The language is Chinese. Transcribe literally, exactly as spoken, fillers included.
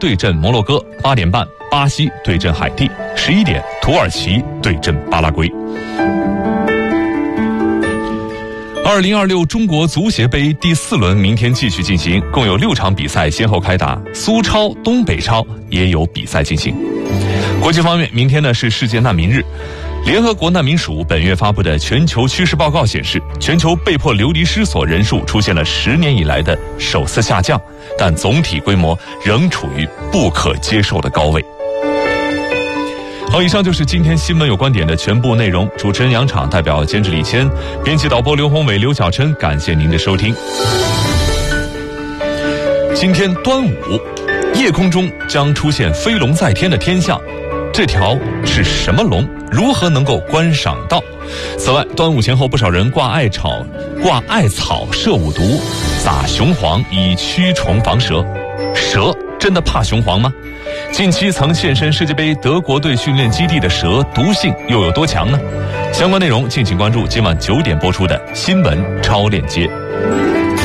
对阵摩洛哥，八点半巴西对阵海地，十一点土耳其对阵巴拉圭。二零二六中国足协杯第四轮明天继续进行，共有六场比赛先后开打，苏超、东北超也有比赛进行。国际方面，明天呢是世界难民日。联合国难民署本月发布的全球趋势报告显示，全球被迫流离失所人数出现了十年以来的首次下降，但总体规模仍处于不可接受的高位。好，以上就是今天新闻有观点的全部内容。主持人杨昶，代表监制李谦，编辑导播刘宏伟、刘小琛，感谢您的收听。今天端午，夜空中将出现飞龙在天的天象，这条是什么龙？如何能够观赏到？此外，端午前后不少人挂艾草、挂艾草射五毒、撒雄黄以驱虫防蛇。蛇真的怕雄黄吗？近期曾现身世界杯德国队训练基地的蛇毒性又有多强呢？相关内容敬请关注今晚九点播出的新闻超链接。